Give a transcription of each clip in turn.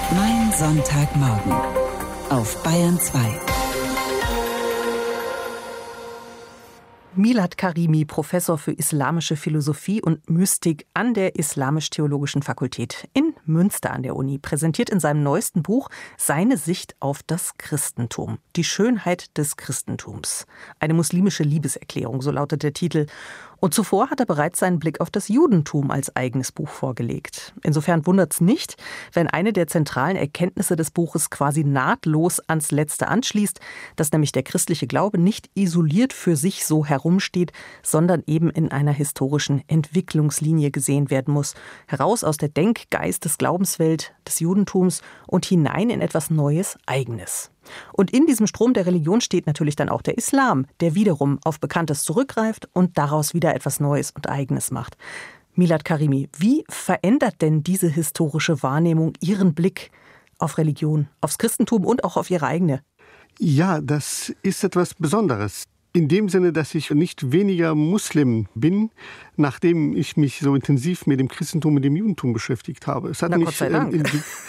Mein Sonntagmorgen auf Bayern 2. Milad Karimi, Professor für islamische Philosophie und Mystik an der Islamisch-Theologischen Fakultät in Münster an der Uni, präsentiert in seinem neuesten Buch seine Sicht auf das Christentum. Die Schönheit des Christentums. Eine muslimische Liebeserklärung, so lautet der Titel. Und zuvor hat er bereits seinen Blick auf das Judentum als eigenes Buch vorgelegt. Insofern wundert es nicht, wenn eine der zentralen Erkenntnisse des Buches quasi nahtlos ans Letzte anschließt, dass nämlich der christliche Glaube nicht isoliert für sich so herumsteht, sondern eben in einer historischen Entwicklungslinie gesehen werden muss. Heraus aus der Denk-, Geistes-, Glaubenswelt des Judentums und hinein in etwas Neues, Eigenes. Und in diesem Strom der Religion steht natürlich dann auch der Islam, der wiederum auf Bekanntes zurückgreift und daraus wieder etwas Neues und Eigenes macht. Milad Karimi, wie verändert denn diese historische Wahrnehmung Ihren Blick auf Religion, aufs Christentum und auch auf Ihre eigene? Ja, das ist etwas Besonderes. In dem Sinne, dass ich nicht weniger Muslim bin, nachdem ich mich so intensiv mit dem Christentum und dem Judentum beschäftigt habe. Es hat mich, Gott sei Dank.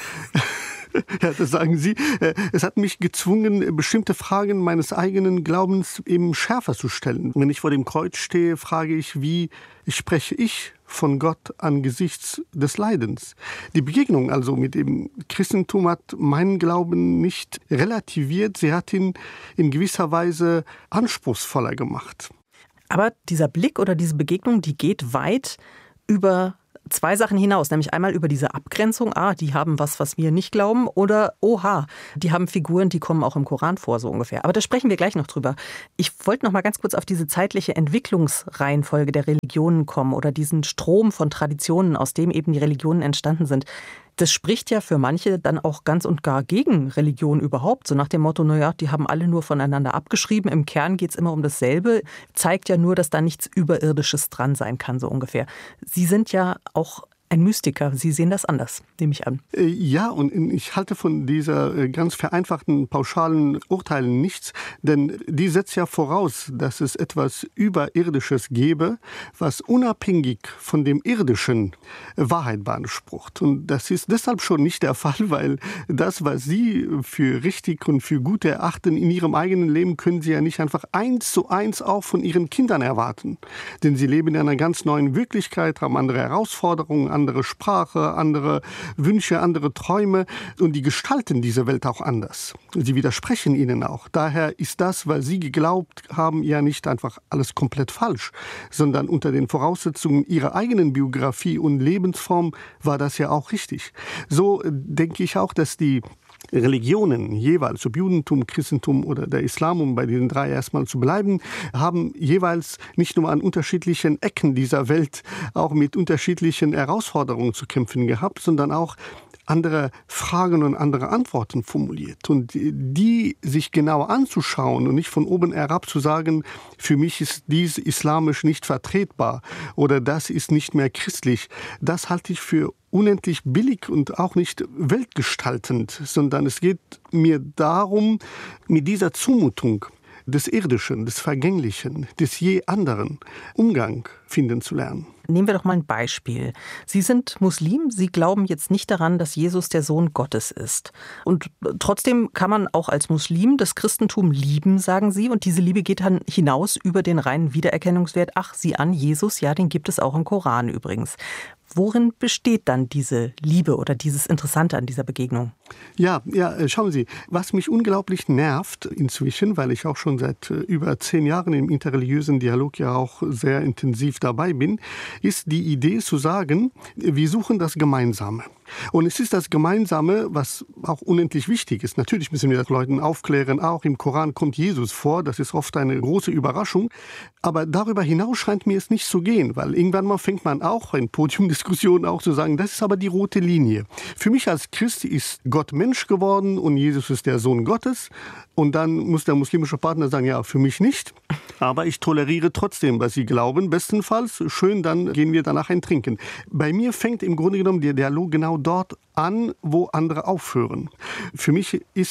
Ja, das sagen Sie. Es hat mich gezwungen, bestimmte Fragen meines eigenen Glaubens eben schärfer zu stellen. Wenn ich vor dem Kreuz stehe, frage ich, wie spreche ich von Gott angesichts des Leidens? Die Begegnung also mit dem Christentum hat meinen Glauben nicht relativiert, sie hat ihn in gewisser Weise anspruchsvoller gemacht. Aber dieser Blick oder diese Begegnung, die geht weit über zwei Sachen hinaus, nämlich einmal über diese Abgrenzung, die haben was wir nicht glauben, oder die haben Figuren, die kommen auch im Koran vor, so ungefähr. Aber da sprechen wir gleich noch drüber. Ich wollte noch mal ganz kurz auf diese zeitliche Entwicklungsreihenfolge der Religionen kommen oder diesen Strom von Traditionen, aus dem eben die Religionen entstanden sind. Das spricht ja für manche dann auch ganz und gar gegen Religion überhaupt. So nach dem Motto, die haben alle nur voneinander abgeschrieben. Im Kern geht es immer um dasselbe. Zeigt ja nur, dass da nichts Überirdisches dran sein kann, so ungefähr. Sie sind ja auch ein Mystiker. Sie sehen das anders, nehme ich an. Ja, und ich halte von dieser ganz vereinfachten, pauschalen Urteilen nichts, denn die setzt ja voraus, dass es etwas Überirdisches gäbe, was unabhängig von dem Irdischen Wahrheit beansprucht. Und das ist deshalb schon nicht der Fall, weil das, was Sie für richtig und für gut erachten in Ihrem eigenen Leben, können Sie ja nicht einfach 1:1 auch von Ihren Kindern erwarten. Denn sie leben in einer ganz neuen Wirklichkeit, haben andere Herausforderungen, andere Sprache, andere Wünsche, andere Träume und die gestalten diese Welt auch anders. Sie widersprechen ihnen auch. Daher ist das, was sie geglaubt haben, ja nicht einfach alles komplett falsch, sondern unter den Voraussetzungen ihrer eigenen Biografie und Lebensform war das ja auch richtig. So denke ich auch, dass die Religionen jeweils, ob Judentum, Christentum oder der Islam, um bei diesen drei erstmal zu bleiben, haben jeweils nicht nur an unterschiedlichen Ecken dieser Welt auch mit unterschiedlichen Herausforderungen zu kämpfen gehabt, sondern auch andere Fragen und andere Antworten formuliert. Und die sich genauer anzuschauen und nicht von oben herab zu sagen, für mich ist dies islamisch nicht vertretbar oder das ist nicht mehr christlich, das halte ich für unendlich billig und auch nicht weltgestaltend, sondern es geht mir darum, mit dieser Zumutung des Irdischen, des Vergänglichen, des je anderen Umgang finden zu lernen. Nehmen wir doch mal ein Beispiel. Sie sind Muslim, Sie glauben jetzt nicht daran, dass Jesus der Sohn Gottes ist. Und trotzdem kann man auch als Muslim das Christentum lieben, sagen Sie. Und diese Liebe geht dann hinaus über den reinen Wiedererkennungswert. Sieh an, Jesus, ja, den gibt es auch im Koran übrigens. Worin besteht dann diese Liebe oder dieses Interessante an dieser Begegnung? Ja, schauen Sie, was mich unglaublich nervt inzwischen, weil ich auch schon seit über 10 Jahren im interreligiösen Dialog ja auch sehr intensiv dabei bin, ist die Idee zu sagen, wir suchen das Gemeinsame. Und es ist das Gemeinsame, was auch unendlich wichtig ist. Natürlich müssen wir das Leuten aufklären, auch im Koran kommt Jesus vor, das ist oft eine große Überraschung. Aber darüber hinaus scheint mir es nicht zu gehen, weil irgendwann mal fängt man auch in Podiumdiskussionen auch zu sagen, das ist aber die rote Linie. Für mich als Christ ist Gott Mensch geworden und Jesus ist der Sohn Gottes. Und dann muss der muslimische Partner sagen, ja, für mich nicht. Aber ich toleriere trotzdem, was Sie glauben, bestenfalls. Schön, dann gehen wir danach ein Trinken. Bei mir fängt im Grunde genommen der Dialog genau dort an, wo andere aufhören. Für mich ist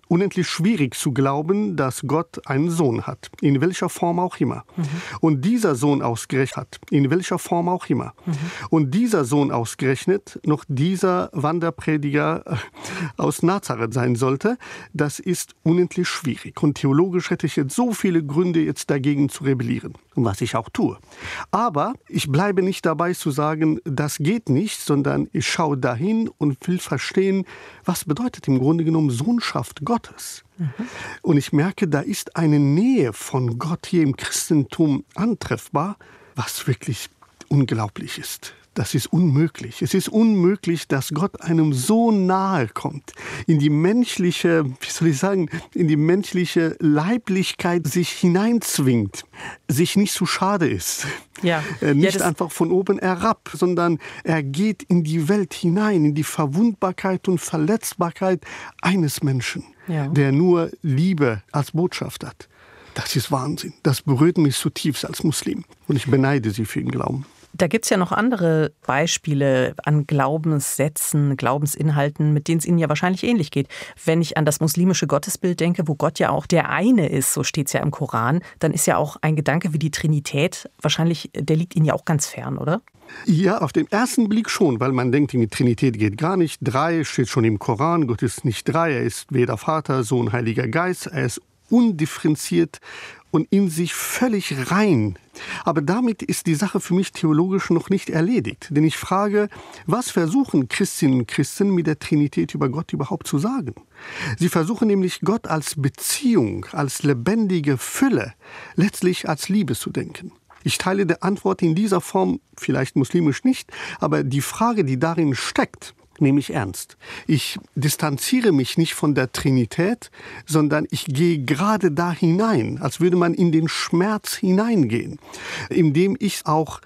unendlich schwierig zu glauben, dass Gott einen Sohn hat, in welcher Form auch immer. Und dieser Sohn ausgerechnet hat, in welcher Form auch immer. Und dieser Sohn ausgerechnet noch dieser Wanderprediger aus Nazareth sein sollte, das ist unendlich schwierig. Und theologisch hätte ich jetzt so viele Gründe, jetzt dagegen zu rebellieren, was ich auch tue. Aber ich bleibe nicht dabei zu sagen, das geht nicht, sondern ich schaue dahin und will verstehen, was bedeutet im Grunde genommen Sohnschaft Gottes. Und ich merke, da ist eine Nähe von Gott hier im Christentum antreffbar, was wirklich unglaublich ist. Das ist unmöglich. Es ist unmöglich, dass Gott einem so nahe kommt, in die menschliche, in die menschliche Leiblichkeit sich hineinzwingt, sich nicht zu schade ist. Ja. Nicht einfach von oben herab, sondern er geht in die Welt hinein, in die Verwundbarkeit und Verletzbarkeit eines Menschen, der nur Liebe als Botschaft hat. Das ist Wahnsinn. Das berührt mich zutiefst als Muslim. Und ich beneide Sie für den Glauben. Da gibt es ja noch andere Beispiele an Glaubenssätzen, Glaubensinhalten, mit denen es Ihnen ja wahrscheinlich ähnlich geht. Wenn ich an das muslimische Gottesbild denke, wo Gott ja auch der eine ist, so steht es ja im Koran, dann ist ja auch ein Gedanke wie die Trinität wahrscheinlich, der liegt Ihnen ja auch ganz fern, oder? Ja, auf den ersten Blick schon, weil man denkt, die Trinität geht gar nicht. 3 steht schon im Koran, Gott ist nicht 3, er ist weder Vater, Sohn, Heiliger Geist, er ist undifferenziert und in sich völlig rein. Aber damit ist die Sache für mich theologisch noch nicht erledigt. Denn ich frage, was versuchen Christinnen und Christen mit der Trinität über Gott überhaupt zu sagen? Sie versuchen nämlich Gott als Beziehung, als lebendige Fülle, letztlich als Liebe zu denken. Ich teile die Antwort in dieser Form, vielleicht muslimisch nicht, aber die Frage, die darin steckt, nehme ich ernst. Ich distanziere mich nicht von der Trinität, sondern ich gehe gerade da hinein, als würde man in den Schmerz hineingehen, indem ich auch